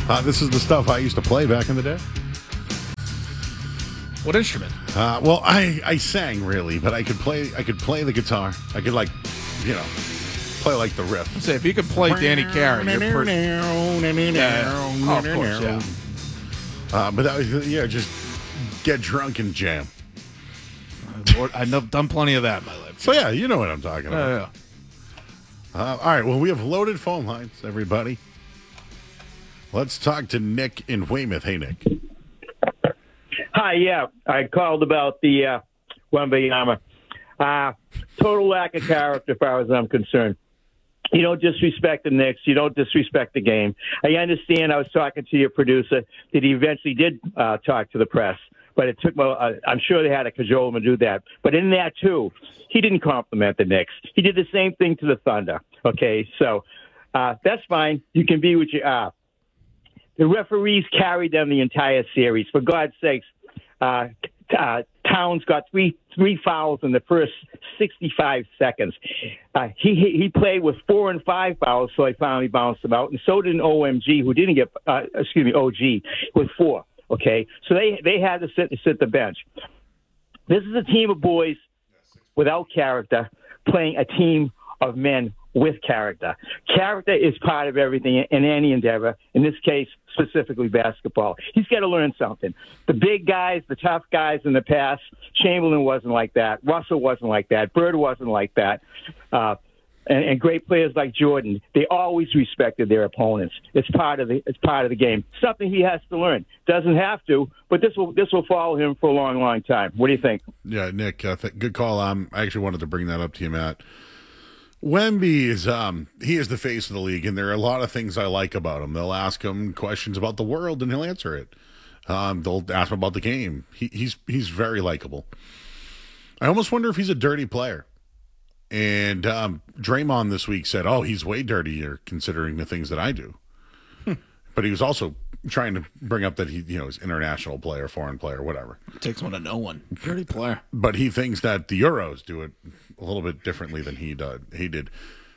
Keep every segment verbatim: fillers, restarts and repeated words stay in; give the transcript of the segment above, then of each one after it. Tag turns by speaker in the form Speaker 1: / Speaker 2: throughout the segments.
Speaker 1: Uh, this is the stuff I used to play back in the day.
Speaker 2: What instrument?
Speaker 1: Uh, well, I, I sang really, but I could play I could play the guitar. I could like, you know, play like the riff.
Speaker 2: Say if you could play Danny Carey, you're pretty. Yeah. Oh, of course, yeah.
Speaker 1: Uh, but that was yeah, just get drunk and jam.
Speaker 2: Lord, I've done plenty of that in my life.
Speaker 1: So yeah, you know what I'm talking about.
Speaker 2: Yeah, yeah.
Speaker 1: Uh, all right, well, we have loaded phone lines, everybody. Let's talk to Nick in Weymouth. Hey, Nick.
Speaker 3: Hi, yeah. I called about the uh, Wembanyama. Uh, total lack of character as far as I'm concerned. You don't disrespect the Knicks. You don't disrespect the game. I understand I was talking to your producer that he eventually did uh, talk to the press, but it took, well, uh, I'm sure they had to cajole him to do that. But in that, too, he didn't compliment the Knicks. He did the same thing to the Thunder. Okay, so uh, that's fine. You can be what you are. The referees carried them the entire series. For God's sakes, uh, uh, Towns got three three fouls in the first sixty-five seconds. Uh, he he played with four and five fouls, so I finally bounced him out. And so did an O M G, who didn't get, uh, excuse me, O G, with four. Okay, so they they had to sit sit the bench. This is a team of boys without character playing a team of men with character. Character is part of everything in any endeavor, in this case, specifically basketball. He's got to learn something. The big guys, the tough guys in the past, Chamberlain wasn't like that. Russell wasn't like that. Bird wasn't like that. Uh, and, and great players like Jordan, they always respected their opponents. It's part of the it's part of the game. Something he has to learn. Doesn't have to, but this will this will follow him for a long, long time. What do you think?
Speaker 1: Yeah, Nick, uh, th- good call. Um, I actually wanted to bring that up to you, Matt. Wemby is um he is the face of the league, and there are a lot of things I like about him. They'll ask him questions about the world, and he'll answer it. Um, they'll ask him about the game. He, he's he's very likable. I almost wonder if he's a dirty player. And um, Draymond this week said, "Oh, he's way dirtier considering the things that I do." Hmm. But he was also trying to bring up that he, you know, is international player, foreign player, whatever.
Speaker 2: It takes one to know one. Dirty player.
Speaker 1: But he thinks that the Euros do it a little bit differently than he did. He did.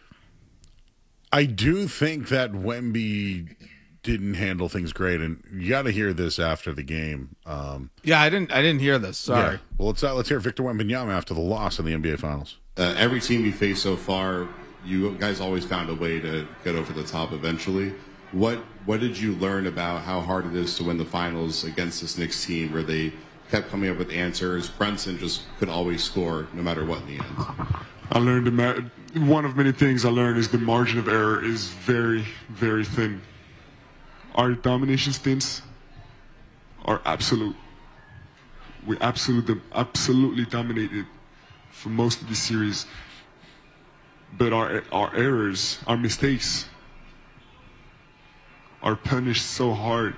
Speaker 1: I do think that Wemby didn't handle things great, and you got to hear this after the game. Um,
Speaker 2: yeah, I didn't. I didn't hear this. Sorry.
Speaker 1: Yeah. Well, let's uh, let's hear Victor Wembanyama after the loss in the N B A Finals.
Speaker 4: Uh, every team you faced so far, you guys always found a way to get over the top eventually. What what did you learn about how hard it is to win the finals against this Knicks team, where they kept coming up with answers? Brunson just could always score no matter what in the end.
Speaker 5: I learned the one of many things I learned is the margin of error is very, very thin. Our domination stints are absolute. We absolutely, absolutely dominated for most of the series. But our our errors, our mistakes, are punished so hard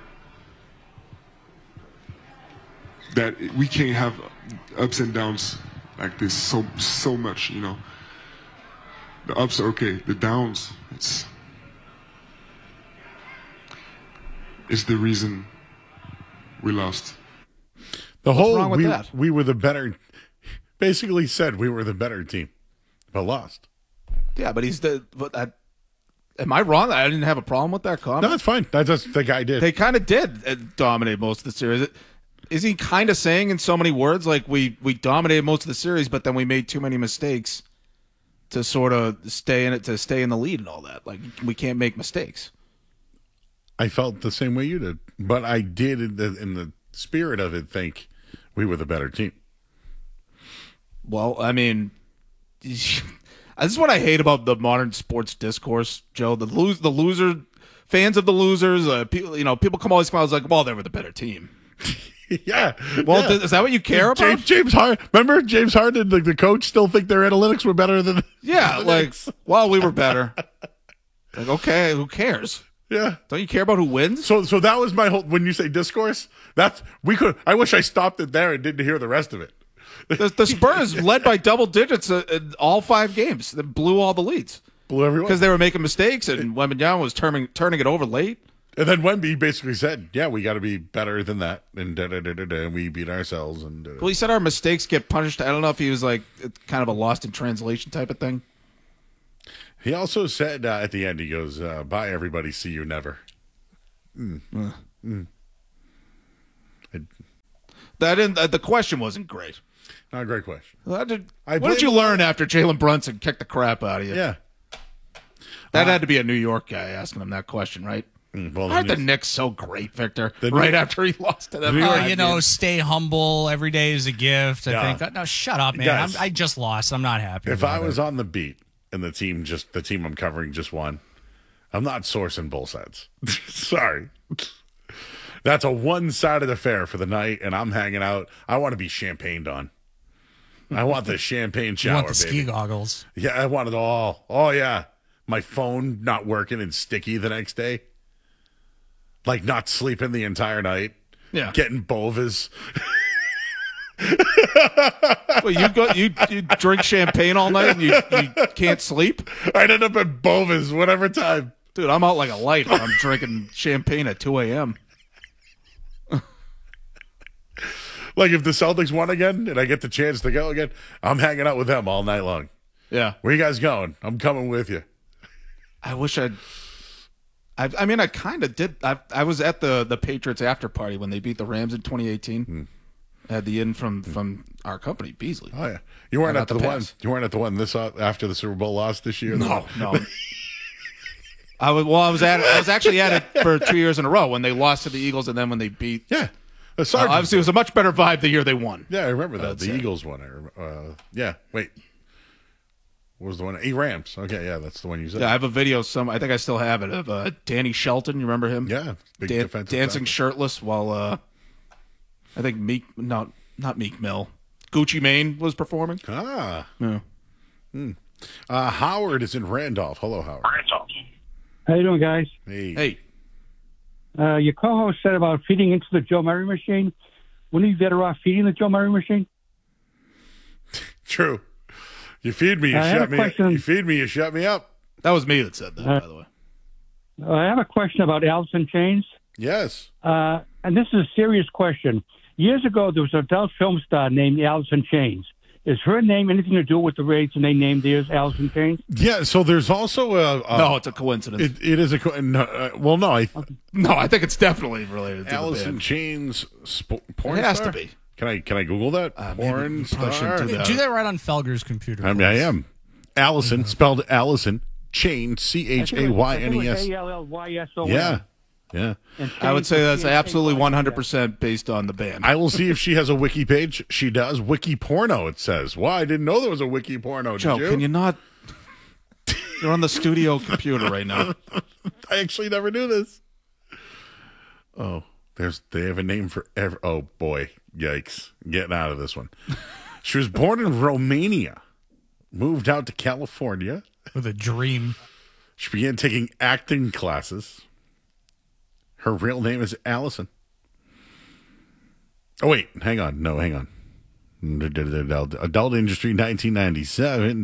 Speaker 5: that we can't have ups and downs like this so so much, you know. The ups are okay, the downs, it's it's the reason we lost.
Speaker 1: The
Speaker 2: What's
Speaker 1: whole
Speaker 2: wrong with
Speaker 1: we,
Speaker 2: that?
Speaker 1: we were the better, basically said we were the better team, but lost.
Speaker 2: Yeah, but he's the. But I, am I wrong? I didn't have a problem with that comment.
Speaker 1: No, that's fine. That's just the guy did.
Speaker 2: They kind of did uh, dominate most of the series. Is he kind of saying in so many words like we we dominated most of the series, but then we made too many mistakes to sort of stay in it to stay in the lead and all that? Like we can't make mistakes.
Speaker 1: I felt the same way you did, but I did in the, in the spirit of it think we were the better team.
Speaker 2: Well, I mean, this is what I hate about the modern sports discourse, Joe. The lose, the loser, fans of the losers, uh, people, you know, people come always come out like, well, they were the better team.
Speaker 1: yeah.
Speaker 2: Well,
Speaker 1: yeah.
Speaker 2: th- is that what you care about?
Speaker 1: James, James Harden, remember James Harden, the, the coach, still think their analytics were better than
Speaker 2: yeah,
Speaker 1: the
Speaker 2: like,
Speaker 1: Knicks.
Speaker 2: well, we were better. Like, okay, who cares?
Speaker 1: Yeah.
Speaker 2: Don't you care about who wins?
Speaker 1: So, so that was my whole. When you say discourse, that's we could. I wish I stopped it there and didn't hear the rest of it.
Speaker 2: The, the Spurs led by double digits uh, in all five games. They blew all the leads.
Speaker 1: Blew everyone
Speaker 2: because they were making mistakes, and Wembanyama was turning turning it over late.
Speaker 1: And then Wemby basically said, "Yeah, we got to be better than that," and da, da, da, da, da, and we beat ourselves. And da, da.
Speaker 2: Well, he said our mistakes get punished. I don't know if he was like kind of a lost in translation type of thing.
Speaker 1: He also said uh, at the end, he goes, uh, "Bye, everybody. See you never." Mm. Uh. Mm. I,
Speaker 2: That didn't, uh, the question wasn't great.
Speaker 1: not a great question.
Speaker 2: What did,
Speaker 1: I
Speaker 2: what did you
Speaker 1: blame-
Speaker 2: learn after Jalen Brunson kicked the crap out of you?
Speaker 1: Yeah.
Speaker 2: That had to be a New York guy asking him that question, right?
Speaker 1: Mm, Well,
Speaker 2: Aren't
Speaker 1: then
Speaker 2: the Knicks so great, Victor?
Speaker 1: The
Speaker 2: right
Speaker 1: New-
Speaker 2: after he lost to them.
Speaker 1: New
Speaker 6: Oh,
Speaker 1: York-
Speaker 6: you know, stay humble. Every day is a gift. I
Speaker 1: Yeah.
Speaker 6: think. No, shut up, man.
Speaker 1: Guys.
Speaker 6: I'm, I just lost. I'm not happy.
Speaker 1: if
Speaker 6: about
Speaker 1: I was
Speaker 6: it.
Speaker 1: on the beat and the team just the team I'm covering just won, I'm not sourcing both sides. Sorry. That's a one-sided affair for the night, and I'm hanging out. I want to be champagned on. I want the champagne
Speaker 6: you
Speaker 1: shower,
Speaker 6: want the
Speaker 1: baby.
Speaker 6: ski goggles.
Speaker 1: Yeah, I want it all. Oh yeah, my phone not working and sticky the next day. Like not sleeping the entire night.
Speaker 2: Yeah.
Speaker 1: Getting bovis.
Speaker 2: Well, you go, you you drink champagne all night and you, you can't sleep,
Speaker 1: I'd end up at bovis whatever time.
Speaker 2: dude. I'm out like a light when I'm drinking champagne at two a.m.
Speaker 1: Like if the Celtics won again and I get the chance to go again, I'm hanging out with them all night long.
Speaker 2: Yeah,
Speaker 1: Where you guys going? I'm coming with you.
Speaker 2: I wish I'd. I, I mean, I kind of did. I, I was at the, the Patriots after party when they beat the Rams in twenty eighteen. I had the in from, from our company, Beasley.
Speaker 1: Oh yeah, you weren't
Speaker 2: I
Speaker 1: at
Speaker 2: got
Speaker 1: the,
Speaker 2: the
Speaker 1: one.
Speaker 2: pass.
Speaker 1: You weren't at the one this uh, after the Super Bowl loss this year.
Speaker 2: No, no. I was, well, I was at. I was actually at it for two years in a row when they lost to the Eagles and then when they beat.
Speaker 1: Yeah, the
Speaker 2: Uh,
Speaker 1: Sergeant.
Speaker 2: obviously, it was a much better vibe the year they won.
Speaker 1: Yeah, I remember that.
Speaker 2: I'd
Speaker 1: The
Speaker 2: say.
Speaker 1: Eagles one. I rem- uh, yeah, wait. What was the one? E Rams. Okay, yeah, that's the one you said.
Speaker 2: Yeah, I have a video. Some I think I still have it of uh, Danny Shelton. You remember him?
Speaker 1: Yeah, big
Speaker 2: Dan-
Speaker 1: defensive
Speaker 2: dancing
Speaker 1: tackle.
Speaker 2: shirtless while uh, I think Meek, no, not Meek Mill, Gucci Mane was performing.
Speaker 1: Ah.
Speaker 2: Yeah.
Speaker 1: Uh, Howard is in Randolph. Hello, Howard.
Speaker 7: How you doing, guys?
Speaker 1: Hey.
Speaker 2: Hey,
Speaker 7: Uh, your co-host said about feeding into the Joe Murray machine. Wouldn't you be better off feeding the Joe Murray machine?
Speaker 1: True. You feed me, you
Speaker 7: I have
Speaker 1: shut
Speaker 7: a
Speaker 1: me.
Speaker 7: question.
Speaker 1: You feed me, you shut me up.
Speaker 2: that was me that said that,
Speaker 7: Uh,
Speaker 2: by the way.
Speaker 7: Uh, I have a question about Alice in Chains,
Speaker 1: Yes.
Speaker 7: uh, and this is a serious question. Years ago, there was an adult film star named Alice in Chains. Is her name anything to do with the reason they named theirs Alice in Chains?
Speaker 1: Yeah. So there's also a. a
Speaker 2: No, it's a coincidence.
Speaker 1: It, it is a. co- No, uh, well, no. I.
Speaker 2: no, I think it's definitely related to
Speaker 1: Alice
Speaker 2: the
Speaker 1: in
Speaker 2: band.
Speaker 1: Chains. Sp- porn
Speaker 2: It has
Speaker 1: star?
Speaker 2: to be.
Speaker 1: Can I? Can I Google that?
Speaker 2: Uh, maybe
Speaker 1: porn
Speaker 2: you probably
Speaker 1: star.
Speaker 2: shouldn't do that.
Speaker 6: Do that right on Felger's computer.
Speaker 1: I mean, I
Speaker 6: please.
Speaker 1: am. Allison, spelled Allison. Chain. C H A Y N E S.
Speaker 7: A L L Y S O N.
Speaker 1: Yeah. Yeah.
Speaker 7: And
Speaker 2: I would
Speaker 7: Chains
Speaker 2: say
Speaker 7: is
Speaker 2: that's
Speaker 7: C H A Y N E S.
Speaker 2: absolutely one hundred percent based on the band.
Speaker 1: I will see if she has a wiki page. She does. Wiki porno, it says. Wow, I didn't know there was a wiki porno. Did
Speaker 2: Joe,
Speaker 1: you?
Speaker 2: can you not? You're on the studio computer right now.
Speaker 1: I actually never knew this. Oh, there's they have a name for every. Oh boy, yikes! Getting out of this one. She was born in Romania, moved out to California.
Speaker 6: With a dream.
Speaker 1: She began taking acting classes. Her real name is Allison. Oh wait, hang on. No, hang on. Adult industry, nineteen ninety-seven.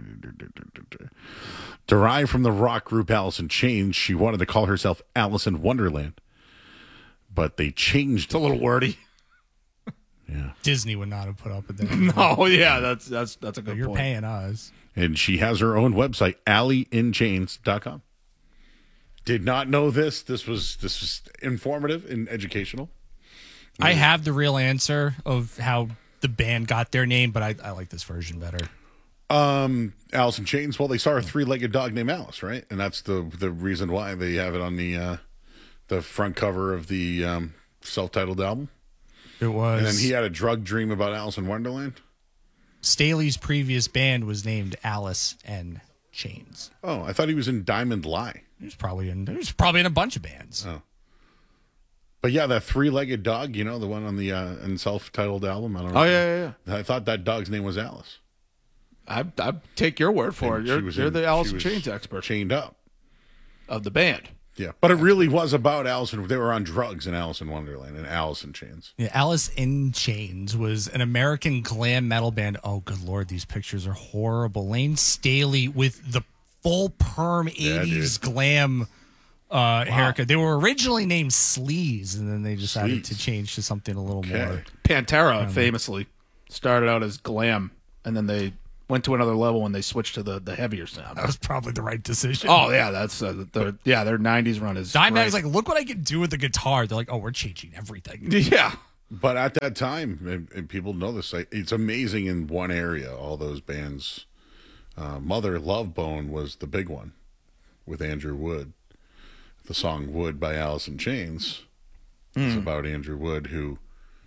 Speaker 1: Derived from the rock group Alice in Chains, she wanted to call herself Alice in Wonderland, but they changed
Speaker 2: It's a
Speaker 1: it.
Speaker 2: little wordy.
Speaker 1: Yeah,
Speaker 6: Disney would not have put up with that.
Speaker 2: Oh yeah, that's that's that's a good
Speaker 6: You're
Speaker 2: point.
Speaker 6: paying us.
Speaker 1: and she has her own website, alley in chains dot com. Did not know this. This was this was informative and educational.
Speaker 6: I have the real answer of how the band got their name, but I, I like this version better.
Speaker 1: Um, Alice in Chains. Well, they saw a three-legged dog named Alice, right? And that's the the reason why they have it on the uh, the front cover of the um, self-titled album.
Speaker 6: It was.
Speaker 1: And then he had a drug dream about Alice in Wonderland.
Speaker 6: Staley's previous band was named Alice and Chains.
Speaker 1: Oh, I thought he was in Diamond Lie.
Speaker 6: He was probably in. He was probably in a bunch of bands.
Speaker 1: Oh. But yeah, that three-legged dog, you know, the one on the uh, in self-titled album. I don't know.
Speaker 2: Oh yeah, yeah, yeah.
Speaker 1: I thought that dog's name was Alice.
Speaker 2: I I take your word for
Speaker 1: And
Speaker 2: it. You're,
Speaker 1: she was
Speaker 2: you're
Speaker 1: in-
Speaker 2: the Alice
Speaker 1: she
Speaker 2: in
Speaker 1: was
Speaker 2: Chains expert
Speaker 1: Chained up.
Speaker 2: of the band.
Speaker 1: Yeah, but it really was about Alice. In, they were on drugs in Alice in Wonderland and Alice in Chains.
Speaker 6: Yeah, Alice in Chains was an American glam metal band. Oh, good lord, these pictures are horrible. Lane Staley with the full perm eighties
Speaker 1: dude.
Speaker 6: glam uh, haircut. They were originally named Sleaze, and then they decided
Speaker 1: Sleaze.
Speaker 6: to change to something a little
Speaker 1: Okay.
Speaker 6: more.
Speaker 2: Pantera famously started out as glam, and then they went to another level when they switched to the, the heavier sound.
Speaker 6: That was probably the right decision.
Speaker 2: Oh yeah, that's uh, the yeah their nineties run is
Speaker 6: Dimebag's
Speaker 2: great.
Speaker 6: like, look what I can do with the guitar. They're like, oh, we're changing everything.
Speaker 2: Yeah.
Speaker 1: But at that time, and, and people know this, like, it's amazing in one area, all those bands. Uh, Mother Love Bone was the big one with Andrew Wood. The song Wood by Alice in Chains is about Andrew Wood, who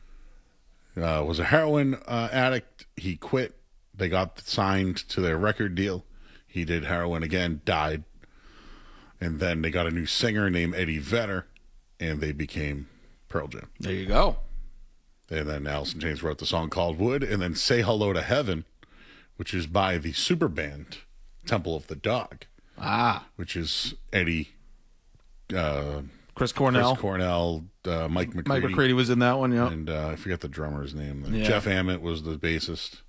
Speaker 1: uh, was a heroin uh, addict. He quit. They got signed to their record deal. He did heroin again, died. And then they got a new singer named Eddie Vedder, and they became Pearl Jam.
Speaker 2: There you go.
Speaker 1: And then Alice in Chains wrote the song called Wood, and then Say Hello to Heaven, which is by the super band Temple of the Dog,
Speaker 2: Ah,
Speaker 1: which is Eddie, uh,
Speaker 2: Chris Cornell.
Speaker 1: Chris Cornell, uh, Mike McCready,
Speaker 2: Mike McCready was in that one. Yeah.
Speaker 1: and uh, I forget the drummer's name.
Speaker 2: Yeah.
Speaker 1: Jeff Ament was the bassist.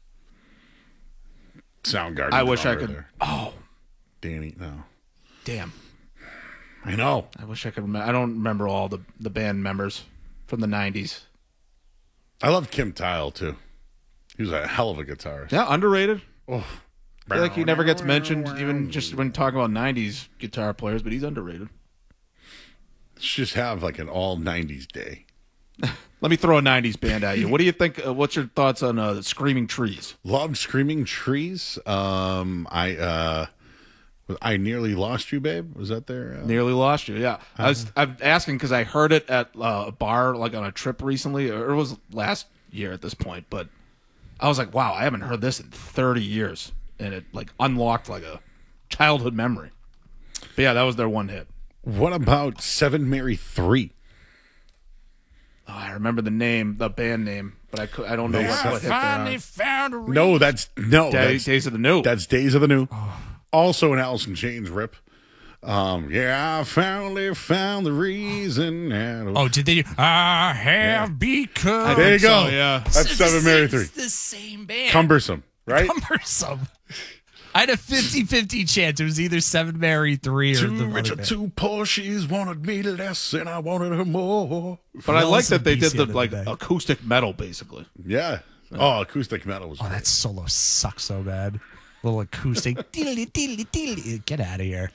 Speaker 1: Soundgarden.
Speaker 2: I wish I
Speaker 1: drummer
Speaker 2: could.
Speaker 1: there.
Speaker 2: Oh,
Speaker 1: Danny, no,
Speaker 2: damn.
Speaker 1: I know.
Speaker 2: I wish I could remember. I don't remember all the, the band members from the nineties.
Speaker 1: I love Kim Tile too. He was a hell of a guitarist.
Speaker 2: Yeah, underrated.
Speaker 1: Oh.
Speaker 2: I feel like he never gets mentioned, even just when talking about nineties guitar players, but he's underrated.
Speaker 1: Let's just have like an all nineties day.
Speaker 2: Let me throw a nineties band at you. What do you think? Uh, what's your thoughts on uh, Screaming Trees?
Speaker 1: Loved Screaming Trees. Um, I uh, I Nearly Lost You, Babe. Was that there? Uh,
Speaker 2: Nearly lost you. Yeah, I was. I'm asking because I heard it at uh, a bar, like on a trip recently, or it was last year at this point. But I was like, wow, I haven't heard this in thirty years, and it like unlocked like a childhood memory. But yeah, that was their one hit.
Speaker 1: What about Seven Mary Three?
Speaker 2: Oh, I remember the name, the band name, but I could, I don't know what, what hit they're
Speaker 6: Finally
Speaker 2: on.
Speaker 6: found a
Speaker 1: No, that's no.
Speaker 2: Day,
Speaker 1: That's,
Speaker 2: Days of the New.
Speaker 1: that's Days of the New. Also an Alice in Chains rip. Um, yeah, I finally found the reason. that-
Speaker 6: Oh, did they do I have because.
Speaker 1: there you go.
Speaker 2: so, yeah.
Speaker 1: That's
Speaker 6: It's the
Speaker 1: Seven
Speaker 6: same-
Speaker 1: Mary Three.
Speaker 6: It's the same band.
Speaker 1: Cumbersome, right?
Speaker 6: Cumbersome. I had a fifty-fifty chance. It was either Seven Mary Three or
Speaker 1: Two
Speaker 6: the
Speaker 1: rich
Speaker 6: other
Speaker 1: or
Speaker 6: band.
Speaker 1: two poor. She's wanted me less, and I wanted her more.
Speaker 2: But I
Speaker 6: Well,
Speaker 2: like
Speaker 6: it's
Speaker 2: that
Speaker 6: a
Speaker 2: they
Speaker 6: beast
Speaker 2: did
Speaker 6: the
Speaker 2: the
Speaker 6: end
Speaker 2: like
Speaker 6: of the day.
Speaker 2: acoustic metal, basically.
Speaker 1: Yeah. Oh, acoustic metal was.
Speaker 6: Oh,
Speaker 1: great.
Speaker 6: that solo sucks so bad. Little acoustic. diddly, diddly, diddly. Get out of here.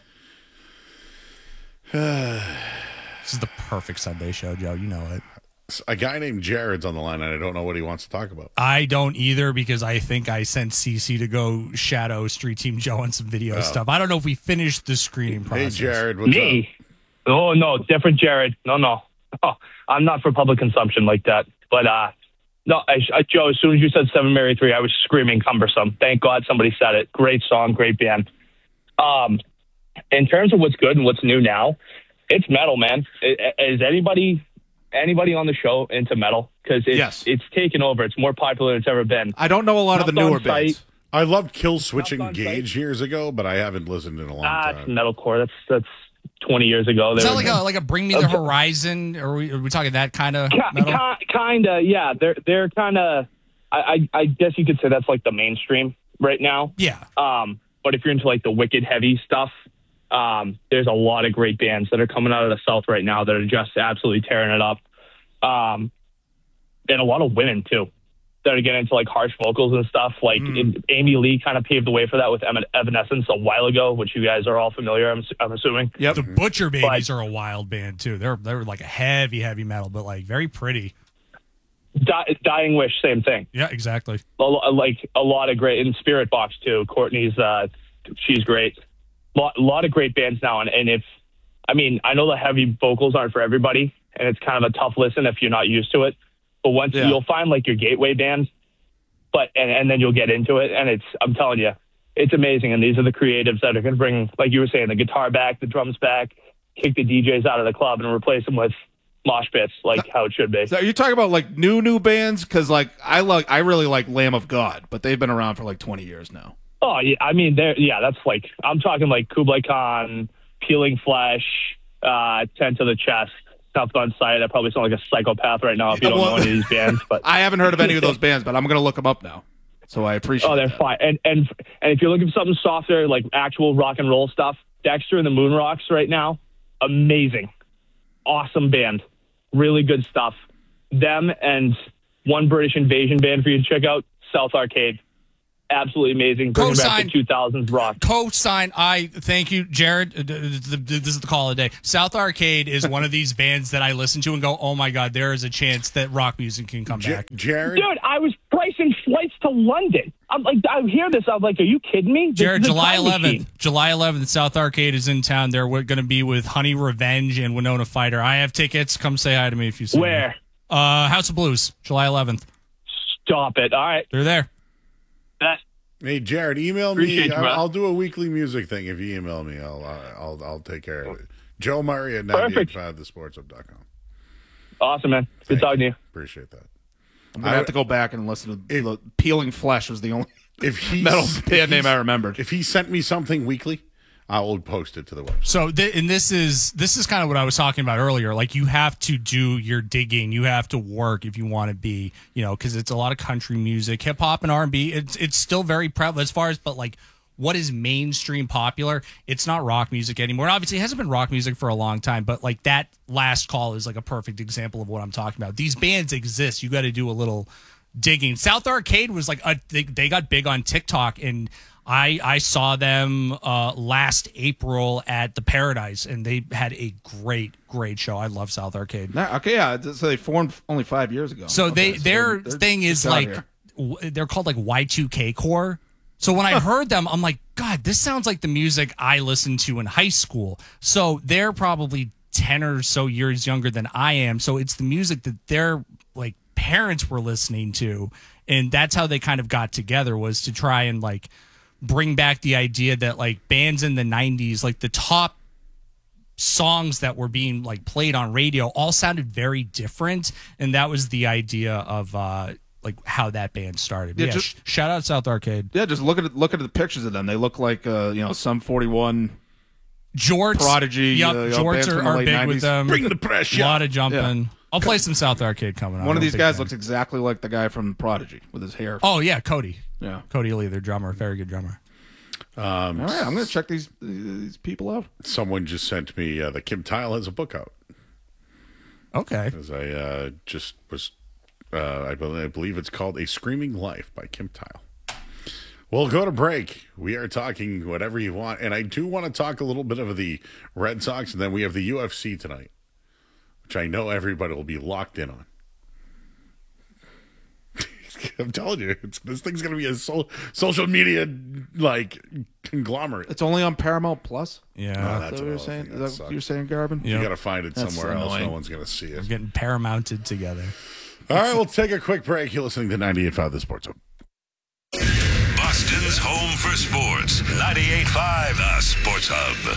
Speaker 6: This is the perfect Sunday show, Joe. You know it.
Speaker 1: A guy named Jared's on the line, and I don't know what he wants to talk about.
Speaker 6: I don't either because I think I sent Cece to go shadow Street Team Joe on some video stuff. I don't know if we finished the screening
Speaker 1: Hey,
Speaker 6: process.
Speaker 1: Jared, what's
Speaker 3: Me? Oh no, different Jared. No, no, oh, I'm not for public consumption like that. But uh, no, I, I, Joe. As soon as you said Seven Mary Three, I was screaming cumbersome. Thank God somebody said it. Great song, great band. Um, in terms of what's good and what's new now, it's metal, man. I- Is anybody anybody on the show into metal? Because it's
Speaker 2: Yes.
Speaker 3: it's taken over. It's more popular than it's ever been.
Speaker 2: I don't know a lot of the
Speaker 3: Jumped on
Speaker 2: newer bands.
Speaker 3: site.
Speaker 1: up? I loved Kill Switch
Speaker 3: Up on
Speaker 1: Engage
Speaker 3: site.
Speaker 1: years ago, but I haven't listened in a long
Speaker 3: Ah, it's
Speaker 1: time.
Speaker 3: metalcore. That's that's twenty years ago.
Speaker 6: Is
Speaker 3: They
Speaker 6: that
Speaker 3: were-
Speaker 6: like a like a Bring Me the Horizon? Or are we, are we talking that kind of
Speaker 3: Ki-
Speaker 6: metal?
Speaker 3: ki- kinda, yeah. They're they're kind of. I, I I guess you could say that's like the mainstream right now.
Speaker 6: Yeah.
Speaker 3: Um, but if you're into like the wicked heavy stuff, um, there's a lot of great bands that are coming out of the South right now that are just absolutely tearing it up. Um, and a lot of women too that are getting into like harsh vocals and stuff. Like
Speaker 6: Mm.
Speaker 3: it, Amy Lee kind of paved the way for that with Evan- Evanescence a while ago, which you guys are all familiar. I'm, I'm assuming.
Speaker 2: Yep.
Speaker 6: The Butcher Babies are a wild band too. They're they're like a heavy, heavy metal, but like very pretty.
Speaker 3: Di- Dying Wish, same thing.
Speaker 6: Yeah, exactly.
Speaker 3: a, lo- like a lot of great in Spirit Box too. Courtney's uh, she's great. Lot lot of great bands now, and, and if I mean I know the heavy vocals aren't for everybody, and it's kind of a tough listen if you're not used to it. But once
Speaker 2: Yeah.
Speaker 3: you'll find like your gateway band, but and, and then you'll get into it, and it's I'm telling you, it's amazing. And these are the creatives that are going to bring, like you were saying, the guitar back, the drums back, kick the D Js out of the club, and replace them with mosh pits, like how it should be.
Speaker 2: So are you talking about like new new bands? Because like I like I really like Lamb of God, but they've been around for like twenty years now.
Speaker 3: Oh, yeah. I mean, there. Yeah, that's like I'm talking like Kublai Khan, Peeling Flesh, uh, Ten to the Chest, South on Sight. I probably sound like a psychopath right now if you don't
Speaker 2: Well-
Speaker 3: know any of these bands. But
Speaker 2: I haven't heard of any of those bands, but I'm gonna look them up now. So I appreciate.
Speaker 3: oh, they're
Speaker 2: that.
Speaker 3: fine. And and and if you're looking for something softer, like actual rock and roll stuff, Dexter and the Moon Rocks right now, amazing, awesome band, really good stuff. Them and one British invasion band for you to check out, South Arcade.
Speaker 8: absolutely amazing. Bringing back
Speaker 6: Co-sign.
Speaker 8: the two thousands rock.
Speaker 6: Co-sign. I thank you, Jared. Uh, d- d- d- This is the call of the day. South Arcade is one of these bands that I listen to and go, "Oh my God, there is a chance that rock music can come
Speaker 1: J-
Speaker 6: back."
Speaker 1: Jared,
Speaker 8: Dude, I was pricing flights to London. I'm like, I hear this. I'm like, are you kidding me? This
Speaker 6: Jared,
Speaker 8: is a
Speaker 6: July
Speaker 8: time machine.
Speaker 6: eleventh. July eleventh, South Arcade is in town. They're going to be with Honey Revenge and Winona Fighter. I have tickets. Come say hi to me if you see
Speaker 8: Where?
Speaker 6: me. Uh, House of Blues, July eleventh.
Speaker 8: Stop it. All right.
Speaker 6: They're there.
Speaker 8: That,
Speaker 1: hey Jared, email
Speaker 8: Appreciate
Speaker 1: me.
Speaker 8: you,
Speaker 1: I'll,
Speaker 8: man.
Speaker 1: I'll do a weekly music thing if you email me. I'll uh, I'll I'll take care of it. Joe Murray at
Speaker 8: Perfect.
Speaker 1: ninety-eight point five the sports hub dot com.
Speaker 8: awesome, man. Good
Speaker 1: Thank
Speaker 8: talking to you.
Speaker 1: Appreciate that.
Speaker 2: I'm gonna
Speaker 1: I-
Speaker 2: have to go back and listen to
Speaker 1: If-
Speaker 2: the Peeling Flesh was the only
Speaker 1: If he
Speaker 2: metal
Speaker 1: if
Speaker 2: band name
Speaker 1: he's-
Speaker 2: I remembered.
Speaker 1: If he sent me something weekly, I will post it to the website.
Speaker 6: So, th- and this is this is kind of what I was talking about earlier. Like, you have to do your digging, you have to work if you want to be, you know, because it's a lot of country music, hip hop, and R and B. It's it's still very prevalent as far as, but like, what is mainstream popular? It's not rock music anymore. And obviously, it hasn't been rock music for a long time. But like, that last call is like a perfect example of what I'm talking about. These bands exist. You got to do a little digging. South Arcade was like a, they, they got big on TikTok, and I I saw them uh, last April at the Paradise, and they had a great great show. I love South Arcade.
Speaker 2: Nah, okay, yeah. So they formed only five years ago.
Speaker 6: So
Speaker 2: Okay,
Speaker 6: they their
Speaker 2: they're-
Speaker 6: thing
Speaker 2: they're
Speaker 6: is
Speaker 2: just out
Speaker 6: like
Speaker 2: here.
Speaker 6: w- they're called like Y two K core. So when I heard them, I'm like, God, this sounds like the music I listened to in high school. So they're probably ten or so years younger than I am. So it's the music that their like parents were listening to, and that's how they kind of got together, was to try and like bring back the idea that like bands in the nineties, like the top songs that were being like played on radio all sounded very different, and that was the idea of uh like how that band started.
Speaker 2: Yeah,
Speaker 6: Yeah,
Speaker 2: just-
Speaker 6: sh- shout out South Arcade.
Speaker 2: Yeah, just look at look at the pictures of them. They look like uh, you know, some forty-one
Speaker 6: Jorts,
Speaker 2: Prodigy,
Speaker 6: Yep,
Speaker 2: uh, you know,
Speaker 6: Jorts
Speaker 2: bands
Speaker 6: are,
Speaker 2: from the
Speaker 6: are
Speaker 2: late
Speaker 6: big
Speaker 2: nineties.
Speaker 6: with them.
Speaker 1: Bring the pressure.
Speaker 6: A lot of jumping.
Speaker 2: Yeah.
Speaker 6: I'll play some South Arcade coming on.
Speaker 2: One of
Speaker 6: I'm a
Speaker 2: these
Speaker 6: big
Speaker 2: guys
Speaker 6: fan.
Speaker 2: looks exactly like the guy from Prodigy with his hair.
Speaker 6: Oh yeah, Cody.
Speaker 2: Yeah.
Speaker 6: Cody Lee, their drummer, very good drummer.
Speaker 1: Um,
Speaker 2: All right, I'm going to check these these people out.
Speaker 1: Someone just sent me uh, that Kim Tile has a book out.
Speaker 6: Okay.
Speaker 1: As I uh, just was, uh, I, believe, I believe it's called A Screaming Life by Kim Tile. We'll go to break. We are talking whatever you want. And I do want to talk a little bit of the Red Sox, and then we have the U F C tonight, which I know everybody will be locked in on. I'm telling you, it's, this thing's going to be a so, social media, like, conglomerate.
Speaker 2: It's only on Paramount Plus.
Speaker 6: Yeah.
Speaker 1: No,
Speaker 2: Is
Speaker 1: that's
Speaker 2: that what you're
Speaker 1: another
Speaker 2: saying?
Speaker 1: thing.
Speaker 2: Is
Speaker 1: That
Speaker 2: that what you're
Speaker 1: sucks.
Speaker 2: saying, Garbin?
Speaker 6: Yeah.
Speaker 1: You got to find it
Speaker 2: That's
Speaker 1: somewhere else.
Speaker 2: annoying.
Speaker 1: No one's going to see it.
Speaker 6: Getting Paramounted together.
Speaker 1: All right, we'll take a quick break. You're listening to ninety-eight point five The Sports Hub.
Speaker 9: Boston's home for sports. ninety-eight point five The Sports Hub.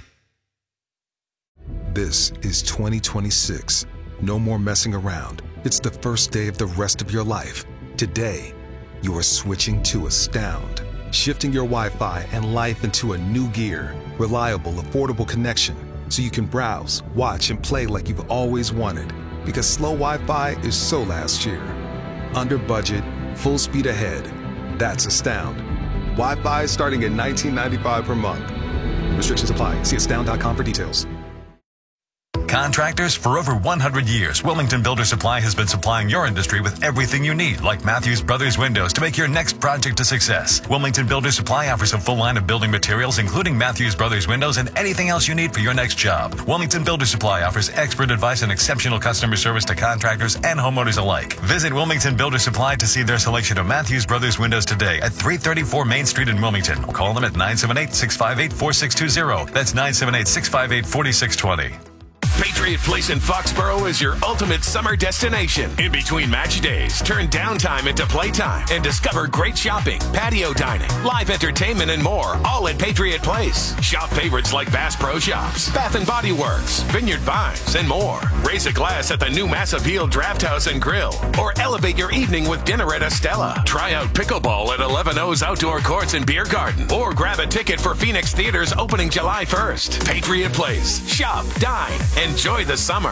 Speaker 10: This is twenty twenty-six. No more messing around. It's the first day of the rest of your life. Today, you are switching to Astound. Shifting your Wi-Fi and life into a new gear. Reliable, affordable connection. So you can browse, watch, and play like you've always wanted. Because slow Wi-Fi is so last year. Under budget, full speed ahead. That's Astound. Wi-Fi is starting at nineteen ninety-five per month. Restrictions apply. See astound dot com for details.
Speaker 11: Contractors, for over one hundred years, Wilmington Builder Supply has been supplying your industry with everything you need, like Matthews Brothers Windows, to make your next project a success. Wilmington Builder Supply offers a full line of building materials, including Matthews Brothers Windows and anything else you need for your next job. Wilmington Builder Supply offers expert advice and exceptional customer service to contractors and homeowners alike. Visit Wilmington Builder Supply to see their selection of Matthews Brothers Windows today at three thirty-four Main Street in Wilmington. Call them at nine seven eight, six five eight, four six two zero. That's nine seven eight, six five eight, four six two zero.
Speaker 9: Patriot Place in Foxborough is your ultimate summer destination. In between match days, turn downtime into playtime and discover great shopping, patio dining, live entertainment, and more, all at Patriot Place. Shop favorites like Bass Pro Shops, Bath and Body Works, Vineyard Vines, and more. Raise a glass at the new Mass Appeal Draft House and Grill, or elevate your evening with dinner at Estella. Try out pickleball at eleven O's Outdoor Courts and Beer Garden, or grab a ticket for Phoenix Theaters opening July first. Patriot Place. Shop, dine, enjoy the summer.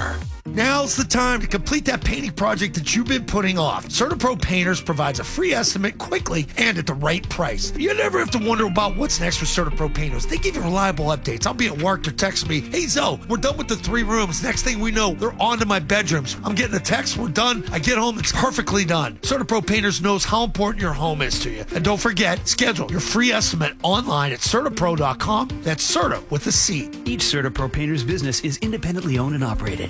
Speaker 12: Now's the time to complete that painting project that you've been putting off. CertaPro Painters provides a free estimate quickly and at the right price. You never have to wonder about what's next with CertaPro Painters. They give you reliable updates. I'll be at work, they're texting me, hey Zoe, we're done with the three rooms. Next thing we know, they're on to my bedrooms. I'm getting a text, we're done. I get home, it's perfectly done. CertaPro Painters knows how important your home is to you. And don't forget, schedule your free estimate online at CertaPro dot com. That's Certa with a C.
Speaker 13: Each CertaPro Painters business is independently owned and operated.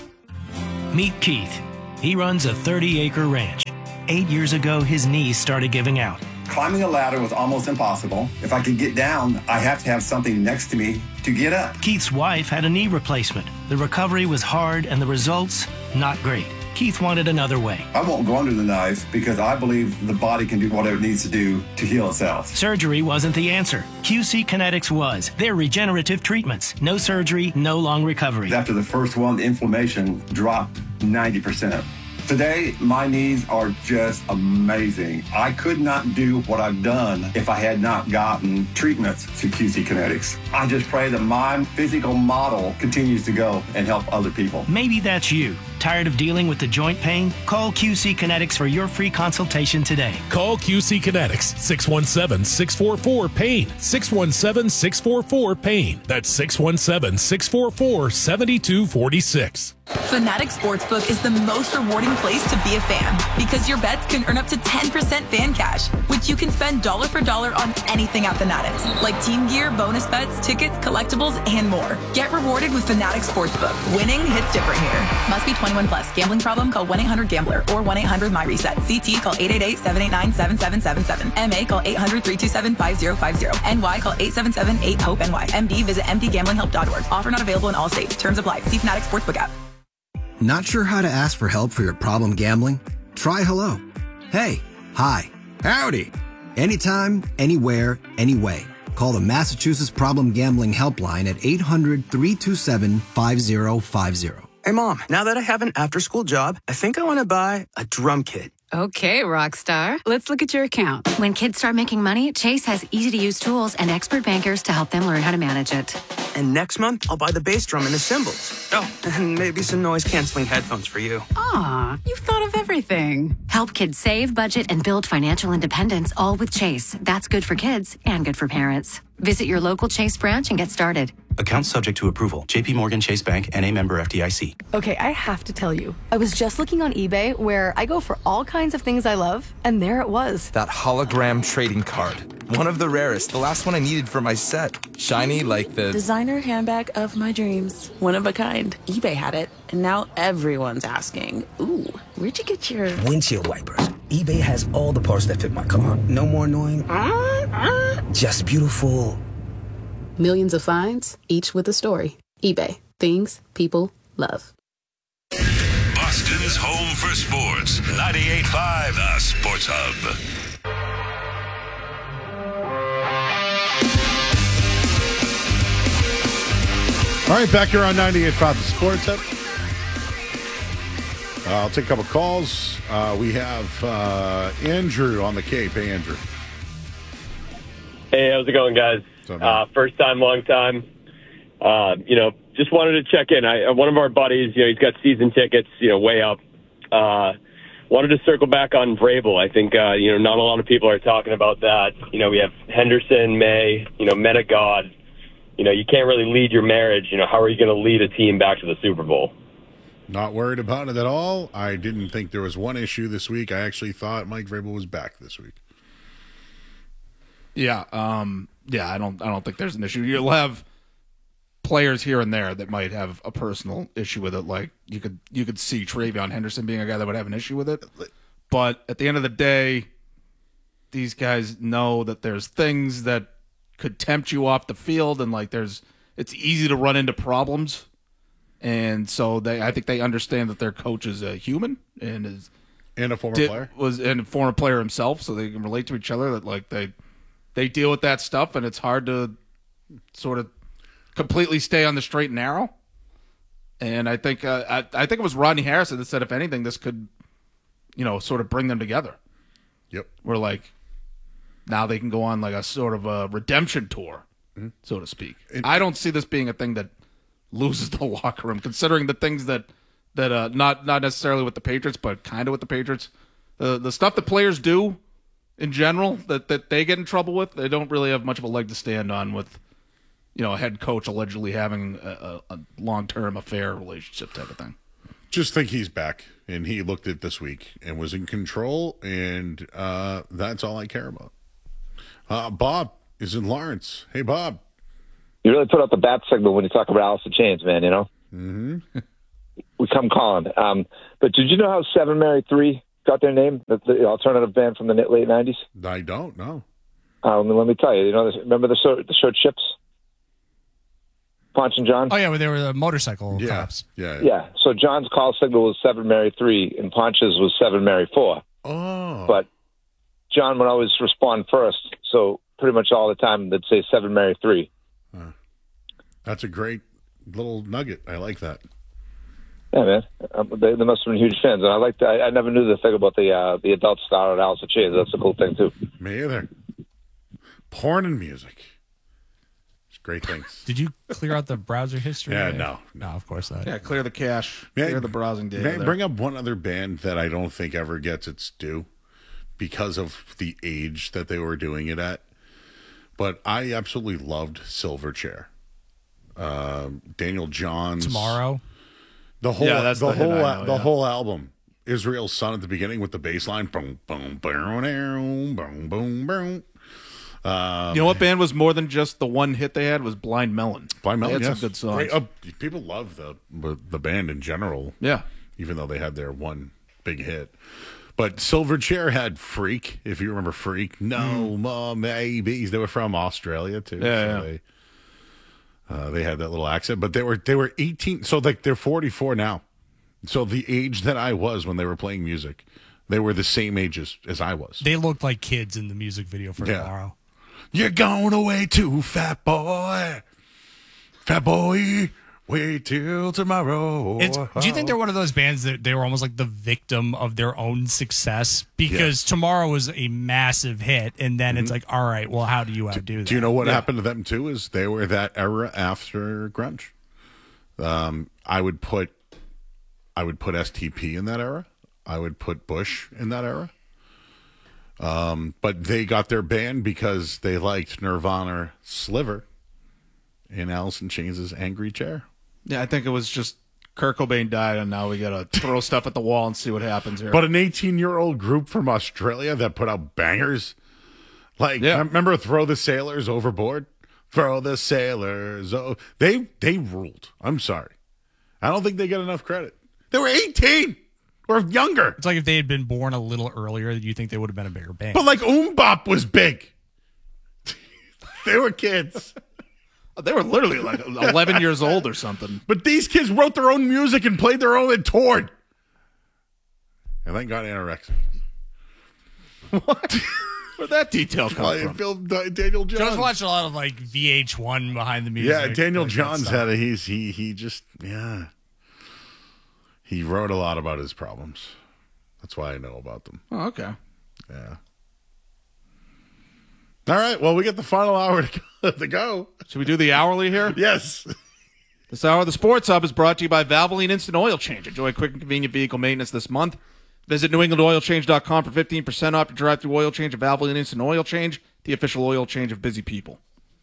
Speaker 13: Meet Keith. He runs a thirty-acre ranch. Eight years ago, his knees started giving out.
Speaker 14: Climbing a ladder was almost impossible. If I could get down, I have to have something next to me to get up.
Speaker 13: Keith's wife had a knee replacement. The recovery was hard and the results, not great. Keith wanted another way.
Speaker 14: I won't go under the knife because I believe the body can do whatever it needs to do to heal itself.
Speaker 13: Surgery wasn't the answer. Q C Kinetics was. They're regenerative treatments. No surgery, no long recovery.
Speaker 14: After the first one, the inflammation dropped ninety percent. Today, my knees are just amazing. I could not do what I've done if I had not gotten treatments to Q C Kinetics. I just pray that my physical model continues to go and help other people.
Speaker 13: Maybe that's you. Tired of dealing with the joint pain? Call Q C Kinetics for your free consultation today.
Speaker 15: Call Q C Kinetics, six one seven, six four four, PAIN, six one seven, six four four, PAIN. That's six one seven, six four four, seven two four six.
Speaker 16: Fanatics Sportsbook is the most rewarding place to be a fan because your bets can earn up to ten percent fan cash, which you can spend dollar for dollar on anything at Fanatics, like team gear, bonus bets, tickets, collectibles, and more. Get rewarded with Fanatics Sportsbook. Winning hits different here. Must be twenty-one plus. Gambling problem? Call one eight hundred gambler or one eight hundred my reset. C T call eight eight eight, seven eight nine, seven seven seven seven. M A call eight hundred, three two seven, five zero five zero. N Y call eight seven seven, eight hope N Y. M D visit m d gambling help dot org. Offer not available in all states. Terms apply. See Fanatics Sportsbook app.
Speaker 17: Not sure how to ask for help for your problem gambling? Try hello. Hey, hi, howdy. Anytime, anywhere, anyway. Call the Massachusetts Problem Gambling Helpline at eight hundred, three two seven, five zero five zero.
Speaker 18: Hey, Mom, now that I have an after-school job, I think I want to buy a drum kit.
Speaker 19: Okay, Rockstar. Let's look at your account.
Speaker 20: When kids start making money, Chase has easy-to-use tools and expert bankers to help them learn how to manage it.
Speaker 18: And next month, I'll buy the bass drum and the cymbals. Oh, and maybe some noise-canceling headphones for you.
Speaker 19: Aw, you've thought of everything.
Speaker 20: Help kids save, budget, and build financial independence, all with Chase. That's good for kids and good for parents. Visit your local Chase branch and get started.
Speaker 21: Account subject to approval. J P Morgan Chase Bank, N A member F D I C.
Speaker 22: Okay, I have to tell you. I was just looking on eBay where I go for all kinds of things I love, and there it was.
Speaker 23: That hologram trading card. One of the rarest. The last one I needed for my set. Shiny like the...
Speaker 24: designer handbag of my dreams. One of a kind. eBay had it, and now everyone's asking, ooh, where'd you get your...
Speaker 25: windshield wipers. eBay has all the parts that fit my car. No more annoying. Just beautiful.
Speaker 19: Millions of finds, each with a story. eBay. Things people love.
Speaker 9: Boston's home for sports. ninety-eight point five, The Sports Hub.
Speaker 1: All right, back here on ninety-eight point five, The Sports Hub. Uh, I'll take a couple calls. Uh, we have uh, Andrew on the Cape. Hey, Andrew.
Speaker 26: Hey, how's it going, guys? Uh, first time, long time. Uh, you know, just wanted to check in. I, one of our buddies, you know, he's got season tickets, you know, way up. Uh, wanted to circle back on Vrabel. I think, uh, you know, not a lot of people are talking about that. You know, we have Henderson, May, you know, men of God. You know, you can't really lead your marriage. You know, how are you going to lead a team back to the Super Bowl?
Speaker 1: Not worried about it at all. I didn't think there was one issue this week. I actually thought Mike Vrabel was back this week.
Speaker 2: Yeah, um, yeah, I don't, I don't think there's an issue. You'll have players here and there that might have a personal issue with it. Like you could, you could see Travion Henderson being a guy that would have an issue with it. But at the end of the day, these guys know that there's things that could tempt you off the field, and like there's, it's easy to run into problems, and so they, I think they understand that their coach is a human and is
Speaker 1: and a former
Speaker 2: did,
Speaker 1: player
Speaker 2: was and a former player himself, so they can relate to each other. That like they. They deal with that stuff, and it's hard to sort of completely stay on the straight and narrow. And I think uh, I, I think it was Rodney Harrison that said, if anything, this could, you know, sort of bring them together.
Speaker 1: Yep.
Speaker 2: Where like now they can go on like a sort of a redemption tour, mm-hmm. so to speak. And I don't see this being a thing that loses the locker room, considering the things that that uh, not not necessarily with the Patriots, but kind of with the Patriots. Uh, the stuff that players do in general that, that they get in trouble with, they don't really have much of a leg to stand on with, you know, a head coach allegedly having a, a, a long-term affair relationship type of thing.
Speaker 1: Just think he's back, and he looked at this week and was in control, and uh, that's all I care about. Uh, Bob is in Lawrence. Hey, Bob.
Speaker 3: You really put out the bat signal when you talk about Alice in Chains, man, you know?
Speaker 1: Mm-hmm.
Speaker 3: We come calling. Um, but did you know how Seven Mary Three got their name, the, the alternative band from the late nineties?
Speaker 1: I don't know.
Speaker 3: Um, let me tell you. You know, remember the show, the show Chips? Ponch and John?
Speaker 4: Oh, yeah, where they were the motorcycle
Speaker 1: yeah.
Speaker 4: cops.
Speaker 1: Yeah.
Speaker 3: Yeah. So John's call signal was Seven Mary Three, and Ponch's was Seven Mary Four.
Speaker 1: Oh.
Speaker 3: But John would always respond first, so pretty much all the time they'd say Seven Mary Three.
Speaker 1: Uh, that's a great little nugget. I like that.
Speaker 3: Yeah, man. Um, they, they must have been huge fans. And I like. I, I never knew the thing about the uh, the adult star at Alice in Chains. That's a cool thing too.
Speaker 1: Me either. Porn and music. It's great things.
Speaker 4: Did you clear out the browser history?
Speaker 1: Yeah,
Speaker 4: right?
Speaker 1: no,
Speaker 4: no, of course not.
Speaker 2: Yeah, clear the cache,
Speaker 1: May I-
Speaker 2: clear the browsing data.
Speaker 1: May I
Speaker 2: there.
Speaker 1: bring up one other band that I don't think ever gets its due because of the age that they were doing it at? But I absolutely loved Silverchair. Uh, Daniel Johns.
Speaker 4: Tomorrow.
Speaker 1: The whole,
Speaker 2: Yeah, that's
Speaker 1: the,
Speaker 2: the hit
Speaker 1: whole,
Speaker 2: I know,
Speaker 1: the
Speaker 2: yeah.
Speaker 1: whole album. Israel's Son at the beginning with the bass line. Boom, boom, boom, boom, boom, boom, boom. Um,
Speaker 2: You know what band was more than just the one hit they had was Blind Melon.
Speaker 1: Blind Melon,
Speaker 2: They had
Speaker 1: yes.
Speaker 2: some good songs.
Speaker 1: Great. Uh, people love the the band in general.
Speaker 2: Yeah.
Speaker 1: Even though they had their one big hit. But Silverchair had Freak, if you remember Freak. No, Mom, babies. They were from Australia, too.
Speaker 2: Yeah,
Speaker 1: so
Speaker 2: yeah.
Speaker 1: They, uh, they had that little accent. But they were they were eighteen. So like they're forty-four now. So the age that I was when they were playing music, they were the same age as, as I was.
Speaker 4: They looked like kids in the music video for
Speaker 1: Yeah.
Speaker 4: Tomorrow.
Speaker 1: You're going away too, fat boy. Fat boy, wait till tomorrow.
Speaker 4: It's, do you think they're one of those bands that they were almost like the victim of their own success? Because Tomorrow was a massive hit, and then it's like, all right, well, how do you outdo that?
Speaker 1: Do you know what
Speaker 4: Yeah.
Speaker 1: happened to them too? Is they were that era after grunge. Um, I would put, I would put S T P in that era. I would put Bush in that era. Um, but they got their band because they liked Nirvana, Sliver, and Alice in Chains' Angry Chair.
Speaker 2: Yeah, I think it was just Kurt Cobain died, and now we got to throw stuff at the wall and see what happens here.
Speaker 1: But an eighteen-year-old group from Australia that put out bangers, like remember "Throw the Sailors Overboard"? Throw the sailors. Oh, they they ruled. I'm sorry, I don't think they get enough credit. They were eighteen or younger.
Speaker 4: It's like if they had been born a little earlier, you think they would have been a bigger band.
Speaker 1: But like Oombop was big. They were kids.
Speaker 2: They were literally like eleven years old or something.
Speaker 1: But these kids wrote their own music and played their own and toured. And then got anorexic.
Speaker 2: What? Where'd that detail come
Speaker 1: Well,
Speaker 2: from?
Speaker 1: Phil, Daniel Johns.
Speaker 4: Joe's watched a lot of like V H one behind the music.
Speaker 1: Yeah, Daniel
Speaker 4: like that
Speaker 1: Johns
Speaker 4: stuff.
Speaker 1: had a he's he he just yeah. He wrote a lot about his problems. That's why I know about them.
Speaker 2: Oh, okay.
Speaker 1: Yeah. All right. Well, we get the final hour to go. To go.
Speaker 2: Should we do the hourly here?
Speaker 1: Yes.
Speaker 2: This hour of the Sports Hub is brought to you by Valvoline Instant Oil Change. Enjoy quick and convenient vehicle maintenance this month. Visit new england oil change dot com for fifteen percent off your drive-through oil change at Valvoline Instant Oil Change, the official oil change of busy people.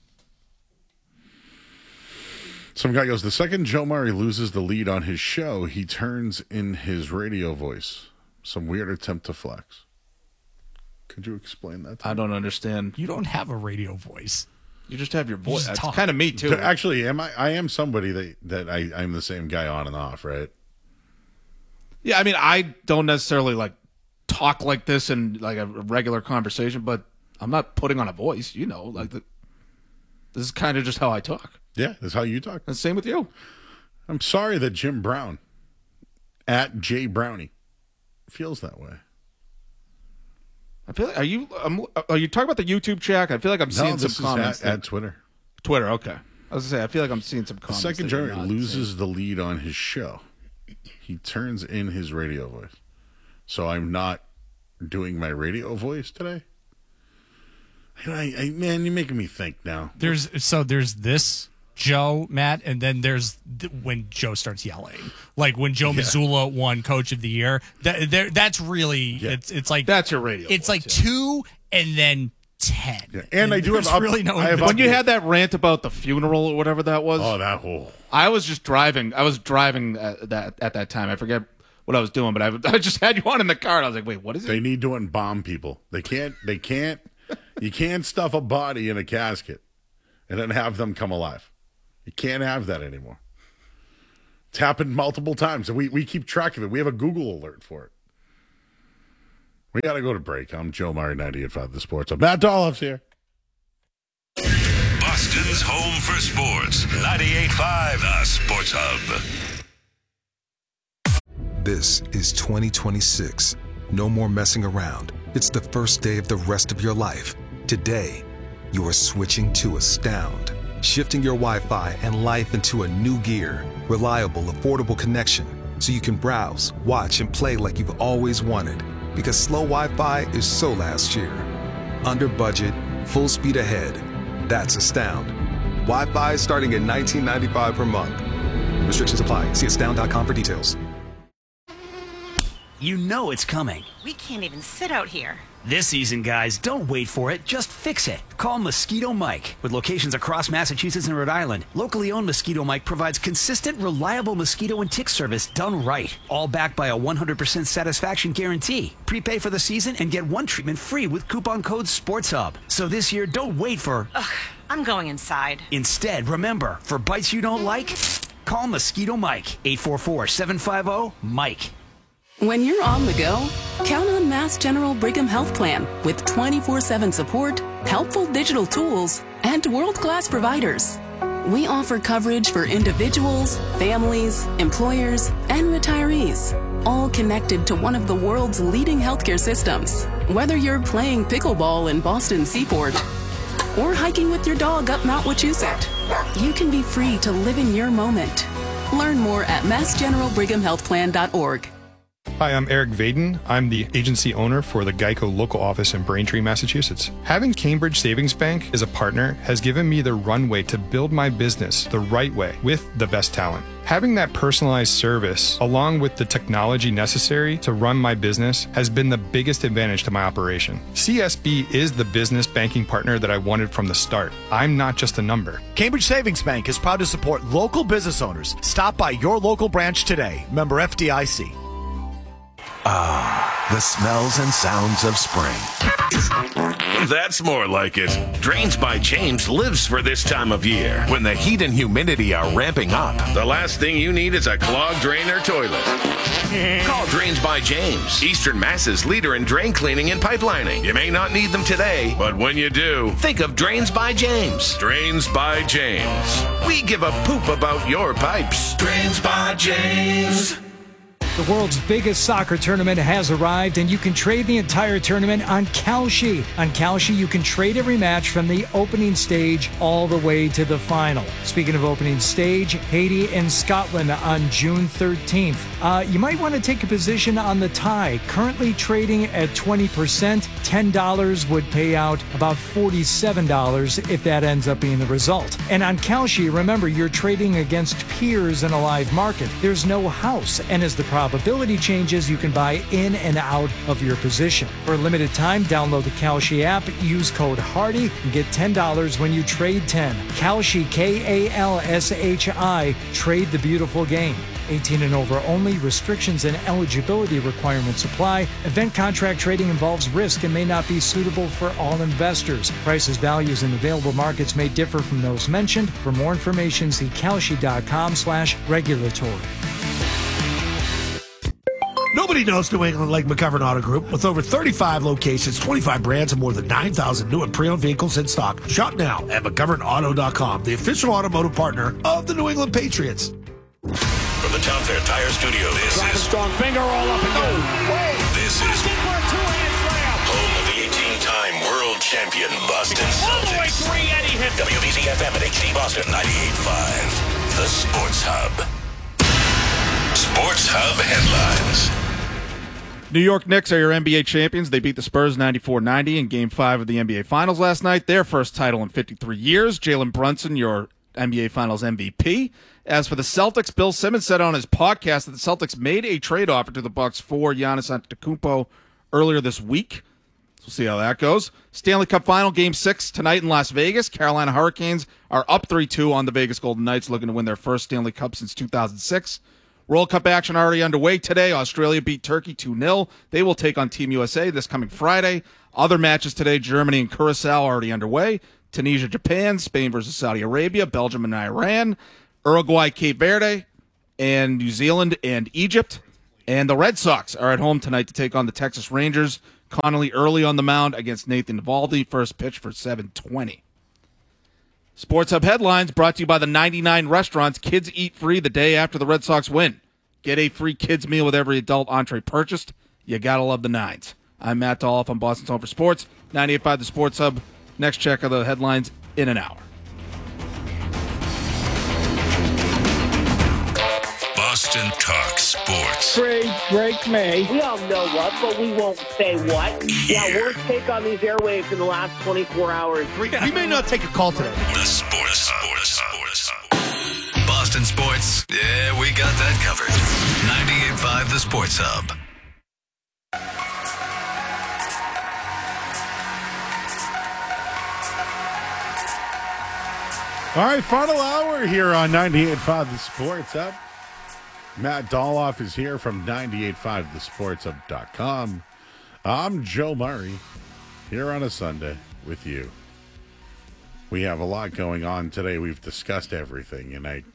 Speaker 1: Some guy goes, the second Joe Murray loses the lead on his show, he turns in his radio voice. Some weird attempt to flex. Could you explain that to
Speaker 2: I
Speaker 1: me?
Speaker 2: don't understand.
Speaker 4: You don't have a radio voice.
Speaker 2: You just have your voice.
Speaker 4: just
Speaker 2: That's
Speaker 4: talk.
Speaker 2: kind of me, too.
Speaker 1: Actually, am I? I am somebody that that I I'm the same guy on and off, right?
Speaker 2: Yeah, I mean, I don't necessarily like talk like this in like a regular conversation, but I'm not putting on a voice. You know, like the, this is kind of just how I talk.
Speaker 1: Yeah, that's how you talk.
Speaker 2: And same with you.
Speaker 1: I'm sorry that Jim Brown at J Brownie feels that way.
Speaker 2: I feel like, are you um, are you talking about the YouTube chat? I feel like I'm
Speaker 1: No,
Speaker 2: seeing
Speaker 1: this
Speaker 2: some
Speaker 1: is
Speaker 2: comments.
Speaker 1: at, at Twitter.
Speaker 2: Twitter, okay. I was gonna say I feel like I'm seeing some
Speaker 1: The
Speaker 2: comments.
Speaker 1: second
Speaker 2: that you're
Speaker 1: Joe
Speaker 2: not
Speaker 1: loses
Speaker 2: seeing.
Speaker 1: the lead on his show, he turns in his radio voice. So I'm not doing my radio voice today. I, I, man, you're making me think now.
Speaker 4: There's so there's this Joe, Matt, and then there's th- when Joe starts yelling, like when Joe yeah. Mazzulla won Coach of the Year. That there, that's really yeah. it's it's like
Speaker 2: that's your radio.
Speaker 4: It's
Speaker 2: voice,
Speaker 4: like
Speaker 2: yeah.
Speaker 4: two and then ten.
Speaker 1: Yeah. And, and I do have
Speaker 4: up, really no.
Speaker 1: I have
Speaker 2: when you had that rant about the funeral or whatever that was.
Speaker 1: Oh, that whole.
Speaker 2: I was just driving. I was driving at that at that time. I forget what I was doing, but I, I just had you on in the car. And I was like, wait, what is it?
Speaker 1: They need to embalm people. They can't. They can't. You can't stuff a body in a casket and then have them come alive. You can't have that anymore. It's happened multiple times, and we, we keep track of it. We have a Google alert for it. We got to go to break. I'm Joe Murray, ninety-eight point five The Sports Hub. Matt Dolph's here.
Speaker 5: Boston's home for sports. ninety-eight point five The Sports Hub.
Speaker 6: This is twenty twenty-six. No more messing around. It's the first day of the rest of your life. Today, you are switching to Astound. Shifting your Wi-Fi and life into a new gear. Reliable, affordable connection so you can browse, watch, and play like you've always wanted. Because slow Wi-Fi is so last year. Under budget, full speed ahead. That's Astound. Wi-Fi starting at nineteen ninety-five per month. Restrictions apply. See astound dot com for details.
Speaker 7: You know it's coming.
Speaker 8: We can't even sit out here.
Speaker 7: This season, guys, don't wait for it. Just fix it. Call Mosquito Mike. With locations across Massachusetts and Rhode Island, locally owned Mosquito Mike provides consistent, reliable mosquito and tick service done right. All backed by a one hundred percent satisfaction guarantee. Prepay for the season and get one treatment free with coupon code SPORTSHUB. So this year, don't wait for...
Speaker 8: Ugh, I'm going inside.
Speaker 7: Instead, remember, for bites you don't like, call Mosquito Mike. eight four four, seven five zero, Mike.
Speaker 10: When you're on the go, count on Mass General Brigham Health Plan with twenty-four seven support, helpful digital tools, and world-class providers. We offer coverage for individuals, families, employers, and retirees, all connected to one of the world's leading healthcare systems. Whether you're playing pickleball in Boston Seaport or hiking with your dog up Mount Wachusett, you can be free to live in your moment. Learn more at mass general brigham health plan dot org.
Speaker 11: Hi, I'm Eric Vaden. I'm the agency owner for the Geico local office in Braintree, Massachusetts. Having Cambridge Savings Bank as a partner has given me the runway to build my business the right way with the best talent. Having that personalized service, along with the technology necessary to run my business, has been the biggest advantage to my operation. C S B is the business banking partner that I wanted from the start. I'm not just a number.
Speaker 27: Cambridge Savings Bank is proud to support local business owners. Stop by your local branch today. Member F D I C.
Speaker 5: Ah, the smells and sounds of spring. That's more like it. Drains by James lives for this time of year. When the heat and humidity are ramping up, the last thing you need is a clogged drain or toilet. Call Drains by James, Eastern Mass's leader in drain cleaning and pipelining. You may not need them today, but when you do, think of Drains by James. Drains by James. We give a poop about your pipes. Drains by James.
Speaker 28: The world's biggest soccer tournament has arrived, and you can trade the entire tournament on Kalshi. On Kalshi, you can trade every match from the opening stage all the way to the final. Speaking of opening stage, Haiti and Scotland on June thirteenth. Uh, you might want to take a position on the tie. Currently trading at twenty percent, ten dollars would pay out about forty-seven dollars if that ends up being the result. And on Kalshi, remember, you're trading against peers in a live market. There's no house, and as the probability changes, you can buy in and out of your position. For a limited time, download the Kalshi app, use code HARDY, and get ten dollars when you trade ten. Kalshi, K A L S H I. Trade the beautiful game. eighteen and over only. Restrictions and eligibility requirements apply. Event contract trading involves risk and may not be suitable for all investors. Prices, values, and available markets may differ from those mentioned. For more information, see kalshi.com slash regulatory.
Speaker 12: Nobody knows New England like McGovern Auto Group. With over thirty-five locations, twenty-five brands, and more than nine thousand new and pre-owned vehicles in stock. Shop now at mcgovern auto dot com, the official automotive partner of the New England Patriots.
Speaker 5: From the Town Fair Tire Studio, this
Speaker 29: Drive
Speaker 5: is...
Speaker 29: a strong finger all up and go.
Speaker 5: This is... home of the eighteen-time world champion Boston Celtics.
Speaker 29: All the way three, Eddie hit.
Speaker 5: W B Z F M and H D Boston ninety-eight point five. The Sports Hub. Sports Hub headlines.
Speaker 2: New York Knicks are your N B A champions. They beat the Spurs ninety-four ninety in Game five of the N B A Finals last night, their first title in fifty-three years. Jalen Brunson, your N B A Finals M V P. As for the Celtics, Bill Simmons said on his podcast that the Celtics made a trade offer to the Bucks for Giannis Antetokounmpo earlier this week. So we'll see how that goes. Stanley Cup Final Game six tonight in Las Vegas. Carolina Hurricanes are up three two on the Vegas Golden Knights, looking to win their first Stanley Cup since two thousand six. World Cup action already underway today. Australia beat Turkey two nil. They will take on Team U S A this coming Friday. Other matches today, Germany and Curacao already underway. Tunisia, Japan, Spain versus Saudi Arabia, Belgium and Iran, Uruguay, Cape Verde, and New Zealand and Egypt. And the Red Sox are at home tonight to take on the Texas Rangers. Connolly early on the mound against Nathan Eovaldi. First pitch for seven twenty. Sports Hub headlines brought to you by the ninety-nine restaurants. Kids eat free the day after the Red Sox win. Get a free kids meal with every adult entree purchased. You gotta love the Nines. I'm Matt Dolph on Boston's Home for Sports. ninety-eight point five The Sports Hub. Next check of the headlines in an hour.
Speaker 13: Boston Talk Sports.
Speaker 14: Trade Drake May. We all know what, but we won't say what. Yeah, worst take on these airwaves in the last twenty-four hours.
Speaker 27: We, we may not take a call today.
Speaker 13: The Sports Sports Sports. Boston Sports. Yeah, we got that covered. ninety-eight point five The Sports Hub.
Speaker 1: All right, final hour here on ninety-eight point five The Sports Hub. Matt Dolph is here from ninety-eight point five the sports hub dot com. I'm Joe Murray, here on a Sunday with you. We have a lot going on today. We've discussed everything, and I,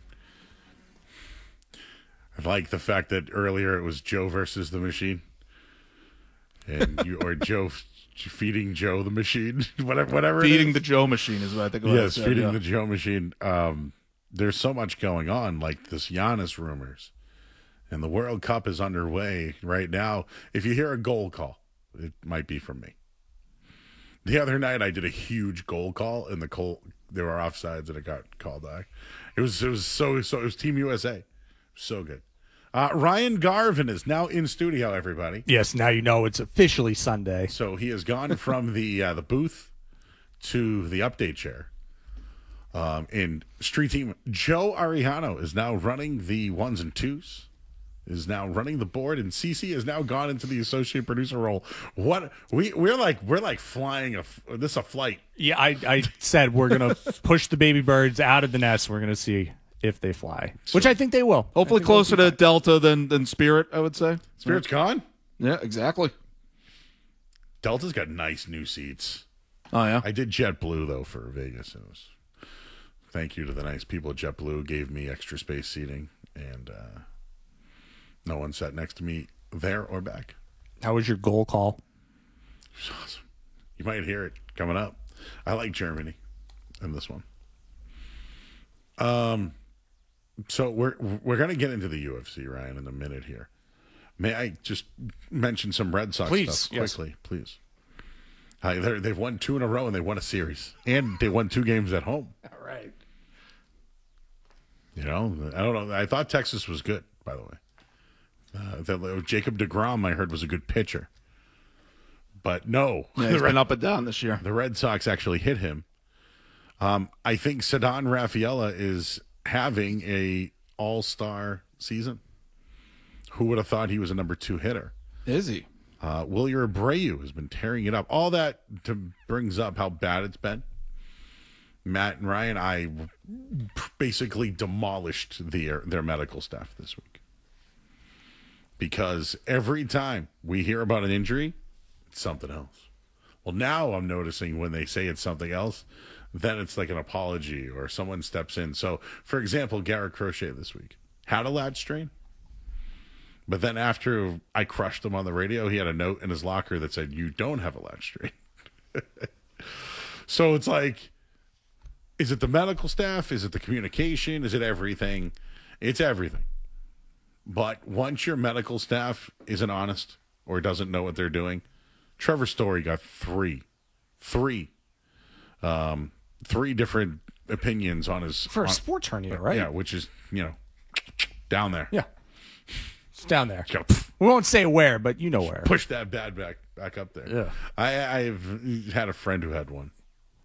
Speaker 1: I like the fact that earlier it was Joe versus the machine, and you or Joe feeding Joe the machine, whatever, whatever.
Speaker 2: Feeding the Joe machine is what I think.
Speaker 1: Yes,
Speaker 2: said,
Speaker 1: feeding
Speaker 2: yeah.
Speaker 1: the Joe machine. Um, there's so much going on, like this Giannis rumors, and the World Cup is underway right now. If you hear a goal call, it might be from me. The other night, I did a huge goal call, and the goal there were offsides, and it got called back. It was it was so so. It was Team U S A, so good. Uh, Ryan Garvin is now in studio, everybody.
Speaker 15: Yes, now you know it's officially Sunday.
Speaker 1: So he has gone from the uh, the booth to the update chair. Um, and street team Joe Arellano is now running the ones and twos, is now running the board, and Cece has now gone into the associate producer role. What we we're like we're like flying a this a flight.
Speaker 15: Yeah, I, I said we're gonna push the baby birds out of the nest. We're gonna see if they fly, which I think they will.
Speaker 2: Hopefully closer to Delta than, than Spirit, I would say.
Speaker 1: Spirit's gone?
Speaker 2: Yeah, exactly.
Speaker 1: Delta's got nice new seats.
Speaker 2: Oh, yeah?
Speaker 1: I did JetBlue, though, for Vegas. It was thank you to the nice people at JetBlue. Gave me extra space seating, and uh, no one sat next to me there or back.
Speaker 15: How was your goal call?
Speaker 1: It was awesome. You might hear it coming up. I like Germany in this one. Um... So we're we're going to get into the U F C, Ryan, in a minute here. May I just mention some Red Sox
Speaker 15: please,
Speaker 1: stuff
Speaker 15: yes.
Speaker 1: quickly, please? Uh, they've won two in a row, and they won a series, and they won two games at home.
Speaker 15: All right.
Speaker 1: You know, I don't know. I thought Texas was good, by the way. Uh, that Jacob deGrom, I heard, was a good pitcher, but no,
Speaker 2: yeah, he's been up and down this year.
Speaker 1: The Red Sox actually hit him. Um, I think Ceddanne Rafaela is having a all-star season. Who would have thought he was a number two hitter?
Speaker 2: Is he?
Speaker 1: Uh, Wilyer Abreu has been tearing it up. All that to, brings up how bad it's been. Matt and Ryan, I basically demolished their, their medical staff this week. Because every time we hear about an injury, it's something else. Well, now I'm noticing when they say it's something else, then it's like an apology or someone steps in. So, for example, Garrett Crochet this week had a lat strain. But then after I crushed him on the radio, he had a note in his locker that said, you don't have a lat strain. So it's like, is it the medical staff? Is it the communication? Is it everything? It's everything. But once your medical staff isn't honest or doesn't know what they're doing, Trevor Story got three. Three. Um... Three different opinions on his
Speaker 15: for a
Speaker 1: on,
Speaker 15: sports hernia, right?
Speaker 1: Yeah, which is you know down there.
Speaker 15: Yeah, it's down there. We won't say where, but you know where.
Speaker 1: Push that bad back back up there.
Speaker 15: Yeah,
Speaker 1: I I've had a friend who had one.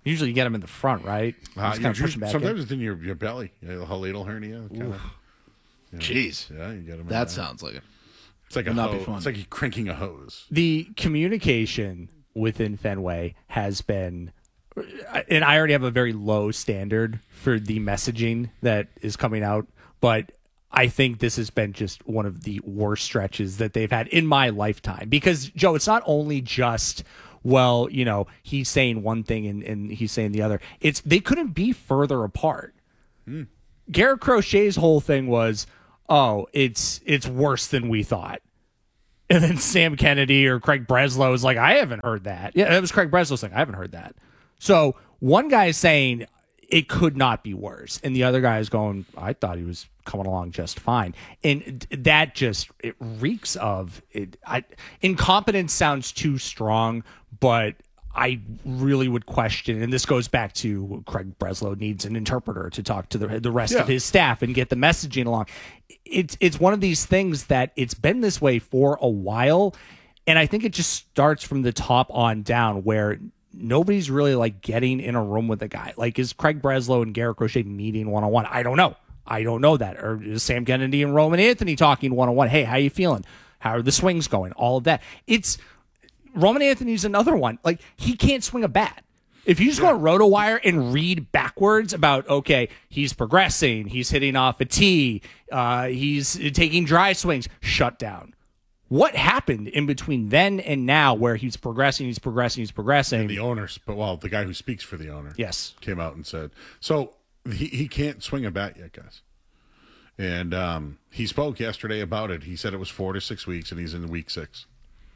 Speaker 15: Usually you get them in the front, right?
Speaker 1: Uh,
Speaker 15: Just kinda
Speaker 1: you-
Speaker 15: push 'em back
Speaker 1: sometimes
Speaker 15: in.
Speaker 1: it's in your, your belly, a hiatal hernia. Kind of.
Speaker 2: Jeez.
Speaker 1: Yeah, you get them.
Speaker 2: That sounds like it.
Speaker 1: It's like a
Speaker 2: Would not be
Speaker 1: hose.
Speaker 2: fun.
Speaker 1: It's like you cranking a hose.
Speaker 15: The communication within Fenway has been, and I already have a very low standard for the messaging that is coming out, but I think this has been just one of the worst stretches that they've had in my lifetime. Because, Joe, it's not only just, well, you know, he's saying one thing and, and he's saying the other. It's they couldn't be further apart.
Speaker 1: Hmm.
Speaker 15: Garrett Crochet's whole thing was, oh, it's it's worse than we thought. And then Sam Kennedy or Craig Breslow is like, I haven't heard that. Yeah, it was Craig Breslow saying, I haven't heard that. So one guy is saying it could not be worse. And the other guy is going, I thought he was coming along just fine. And that just, it reeks of, it. I, incompetence sounds too strong, but I really would question, and this goes back to Craig Breslow needs an interpreter to talk to the the rest
Speaker 1: Yeah.
Speaker 15: of his staff and get the messaging along. It's it's one of these things that it's been this way for a while, and I think it just starts from the top on down where nobody's really like getting in a room with a guy. Like, is Craig Breslow and Garrett Crochet meeting one on one? I don't know. I don't know that. Or is Sam Kennedy and Roman Anthony talking one on one? Hey, how you feeling? How are the swings going? All of that. It's Roman Anthony's another one. Like, he can't swing a bat. If you just go to RotoWire and read backwards about, okay, he's progressing, he's hitting off a tee, uh, he's taking dry swings, shut down. What happened in between then and now where he's progressing, he's progressing, he's progressing?
Speaker 1: And the owner, but well, the guy who speaks for the owner,
Speaker 15: yes,
Speaker 1: came out and said, so he, he can't swing a bat yet, guys. And um, he spoke yesterday about it. He said it was four to six weeks, and he's in week six.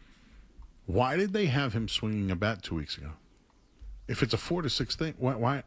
Speaker 1: Why did they have him swinging a bat two weeks ago? If it's a four to six thing, why? why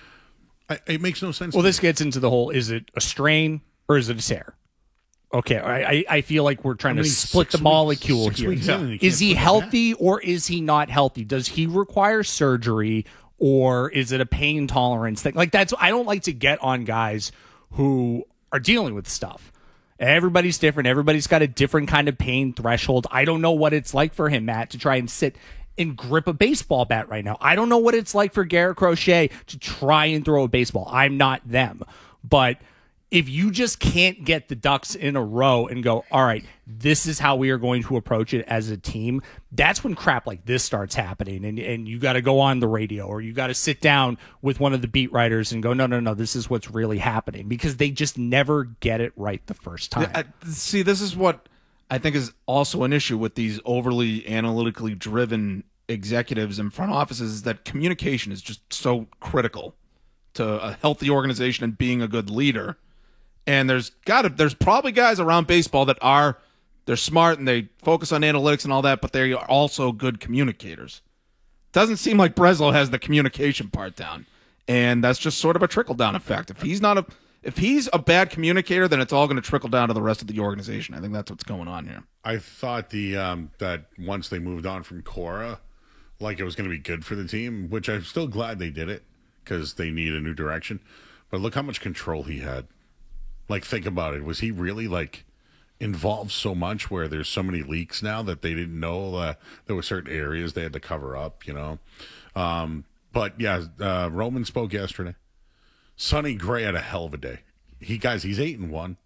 Speaker 1: I, it makes no sense.
Speaker 15: Well,
Speaker 1: to
Speaker 15: this
Speaker 1: me.
Speaker 15: gets into the whole, is it a strain or is it a tear? Okay, I, I- I feel like we're trying
Speaker 1: I mean,
Speaker 15: to split
Speaker 1: six
Speaker 15: the molecule
Speaker 1: weeks- six
Speaker 15: here.
Speaker 1: weeks in and he can't
Speaker 15: Is he
Speaker 1: swing a bat.
Speaker 15: healthy or is he not healthy? Does he require surgery or is it a pain tolerance thing? Like, that's, I don't like to get on guys who are dealing with stuff. Everybody's different. Everybody's got a different kind of pain threshold. I don't know what it's like for him, Matt, to try and sit and grip a baseball bat right now. I don't know what it's like for Garrett Crochet to try and throw a baseball. I'm not them. But if you just can't get the ducks in a row and go, all right, this is how we are going to approach it as a team, that's when crap like this starts happening. And, and you got to go on the radio or you got to sit down with one of the beat writers and go, no, no, no, this is what's really happening, because they just never get it right the first time.
Speaker 2: I, see, this is what I think is also an issue with these overly analytically driven executives and front offices, is that communication is just so critical to a healthy organization and being a good leader. And there's got to, there's probably guys around baseball that are, they're smart and they focus on analytics and all that, but they are also good communicators. Doesn't seem like Breslow has the communication part down. And that's just sort of a trickle down effect. If he's not a, if he's a bad communicator, then it's all going to trickle down to the rest of the organization. I think that's what's going on here.
Speaker 1: I thought the um, that once they moved on from Cora, like it was going to be good for the team, which I'm still glad they did it because they need a new direction. But look how much control he had. Like, think about it. Was he really like involved so much where there's so many leaks now that they didn't know uh, there were certain areas they had to cover up, you know? Um, but yeah, uh, Roman spoke yesterday. Sonny Gray had a hell of a day. He guys, he's eight and one.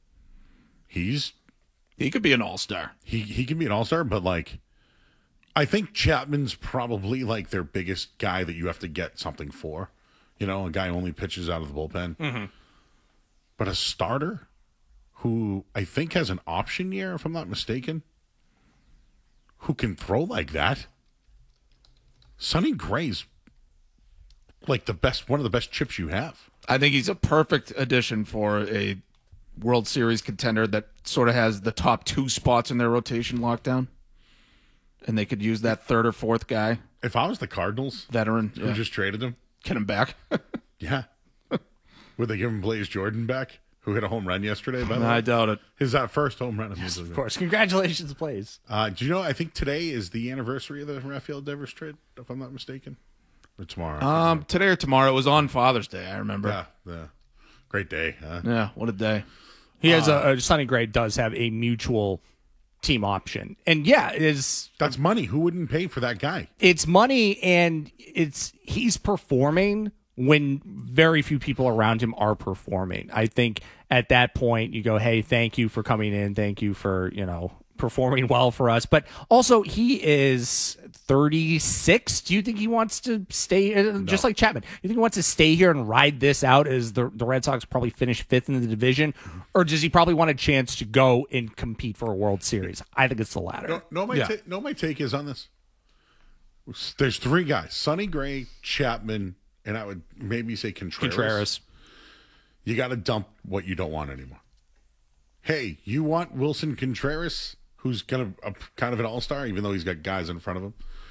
Speaker 1: He's
Speaker 2: he could be an all-star.
Speaker 1: He he can be an all-star, but like, I think Chapman's probably like their biggest guy that you have to get something for. You know, a guy who only pitches out of the bullpen.
Speaker 15: Mm-hmm.
Speaker 1: But a starter who I think has an option year, if I'm not mistaken, who can throw like that. Sonny Gray's like the best, one of the best chips you have.
Speaker 2: I think he's a perfect addition for a World Series contender that sort of has the top two spots in their rotation lockdown. And they could use that third or fourth guy.
Speaker 1: If I was the Cardinals,
Speaker 2: veteran,
Speaker 1: who
Speaker 2: yeah.
Speaker 1: just traded him,
Speaker 2: get him back.
Speaker 1: Yeah. Would they give him Blaze Jordan back, who hit a home run yesterday? By the way,
Speaker 2: I doubt it.
Speaker 1: His uh, first home run.
Speaker 15: Yes, of course. Congratulations, Blaze.
Speaker 1: Uh, do you know? I think today is the anniversary of the Rafael Devers trade, if I'm not mistaken, or tomorrow.
Speaker 2: Um, today or tomorrow. It was on Father's Day, I remember.
Speaker 1: Yeah, yeah. Great day. Huh?
Speaker 2: Yeah, what a day.
Speaker 15: He has
Speaker 1: Uh,
Speaker 15: a, a Sonny Gray does have a mutual team option. And yeah, it is
Speaker 1: that's money. Who wouldn't pay for that guy?
Speaker 15: It's money, and it's he's performing when very few people around him are performing. I think at that point you go, hey, thank you for coming in. Thank you for, you know, performing well for us. But also he is thirty-six. Do you think he wants to stay, no. just like Chapman, you think he wants to stay here and ride this out as the, the Red Sox probably finish fifth in the division? Mm-hmm. Or does he probably want a chance to go and compete for a World Series? I think it's the latter.
Speaker 1: No, no, my,
Speaker 15: yeah.
Speaker 1: ta- no, my take is on this. There's three guys, Sonny Gray, Chapman, and I would maybe say Contreras.
Speaker 15: Contreras.
Speaker 1: You got to dump what you don't want anymore. Hey, you want Wilson Contreras, who's kind of a, kind of an all-star, even though he's got guys in front of him?